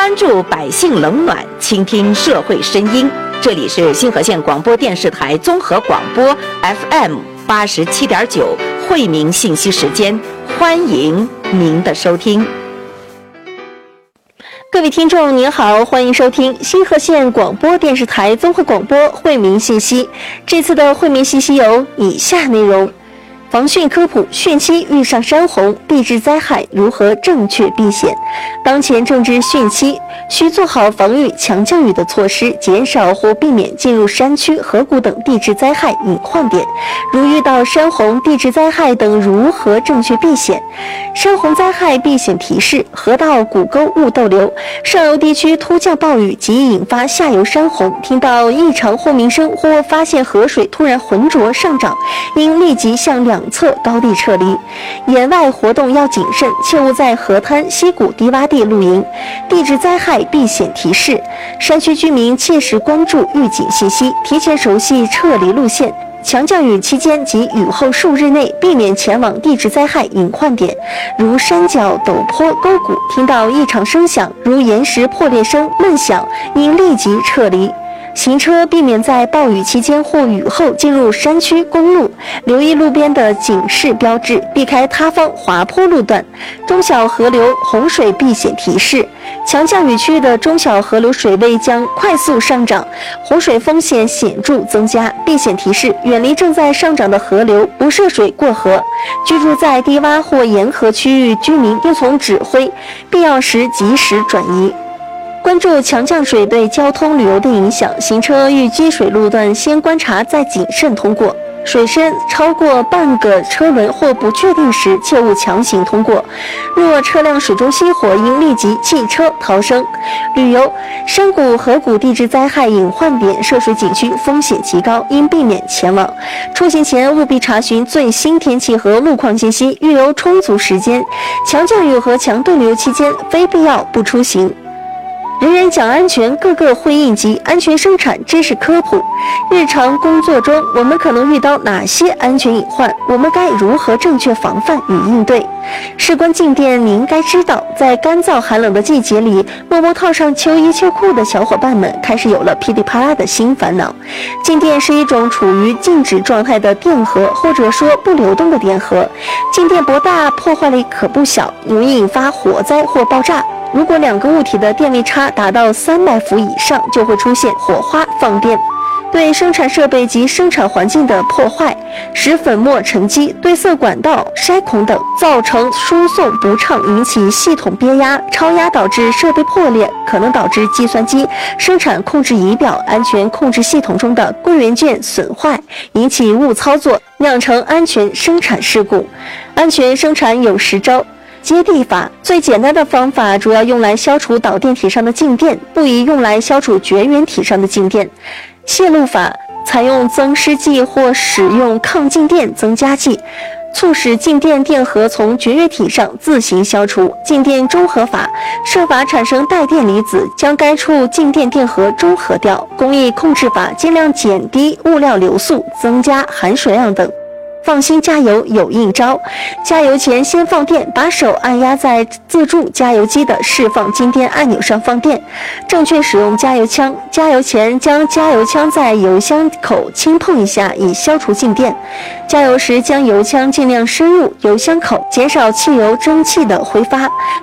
关注百姓冷暖，倾听社会声音。这里是新河县广播电视台综合广播 FM87.9惠民信息时间，欢迎您的收听。 各位听众您好，欢迎收听新河县广播电视台综合广播惠民信息。这次的惠民信息有以下内容：防汛科普，汛期遇上山洪，地质灾害如何正确避险？当前正值汛期，需做好防御强降雨的措施，减少或避免进入山区、河谷等地质灾害隐患点。如遇到山洪、地质灾害等，如何正确避险？山洪灾害避险提示：河道、谷沟勿逗留，上游地区突降暴雨即引发下游山洪，听到异常轰鸣声或发现河水突然浑浊上涨，应立即向两侧高地撤离。野外活动要谨慎，切勿在河滩、溪谷、低洼地露营。地质灾害避险提示：山区居民切实关注预警信息，提前熟悉撤离路线。强降雨期间及雨后数日内，避免前往地质灾害隐患点，如山脚、陡坡、沟谷，听到异常声响，如岩石破裂声、闷响，应立即撤离。行车避免在暴雨期间或雨后进入山区、公路，留意路边的警示标志，避开塌方、滑坡路段。中小河流洪水避险提示：强降雨区的中小河流水位将快速上涨，洪水风险显著增加。避险提示：远离正在上涨的河流，不涉水过河。居住在低洼或沿河区域居民应从指挥，必要时及时转移。关注强降水对交通旅游的影响，行车遇积水路段先观察再谨慎通过。水深超过半个车轮或不确定时，切勿强行通过。若车辆水中熄火，应立即弃车逃生。旅游山谷、河谷地质灾害隐患点、涉水景区风险极高，应避免前往。出行前务必查询最新天气和路况信息，预留充足时间。强降雨和强对流期间，非必要不出行。人人讲安全，个个会应急。安全生产知识科普：日常工作中，我们可能遇到哪些安全隐患？我们该如何正确防范与应对？事关静电，您该知道，在干燥寒冷的季节里，默默套上秋衣秋裤的小伙伴们开始有了噼里啪啦的新烦恼。静电是一种处于静止状态的电荷，或者说不流动的电荷。静电波大，破坏力可不小，容易引发火灾或爆炸。如果两个物体的电位差达到300伏以上，就会出现火花放电，对生产设备及生产环境的破坏，使粉末沉积、堆塞管道、筛孔等，造成输送不畅，引起系统憋压、超压，导致设备破裂，可能导致计算机、生产控制仪表、安全控制系统中的贵元件损坏，引起误操作，酿成安全生产事故。安全生产有10招。接地法最简单的方法主要用来消除导电体上的静电，不宜用来消除绝缘体上的静电。泄露法采用增湿剂或使用抗静电增加剂，促使静电电荷从绝缘体上自行消除。静电中和法设法产生带电离子，将该处静电电荷中和掉。工艺控制法尽量减低物料流速，增加含水量等。放心加油有应招，加油前先放电，把手按压在自助加油机的释放静电按钮上放电。正确使用加油枪，加油前将加油枪在油箱口轻碰一下，以消除静电。加油时将油枪尽量深入油箱口，减少汽油蒸汽的挥发。